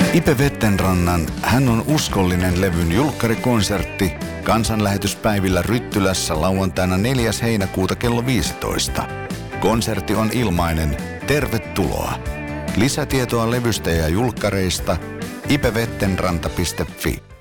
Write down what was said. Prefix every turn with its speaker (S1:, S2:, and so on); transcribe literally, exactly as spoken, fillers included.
S1: Ipe Vettenrannan Hän on uskollinen levyn julkkarikonsertti kansanlähetyspäivillä Ryttylässä lauantaina neljäs heinäkuuta kello viisitoista. Konsertti on ilmainen. Tervetuloa. Lisätietoa levystä ja julkkareista ipevettenranta piste fi.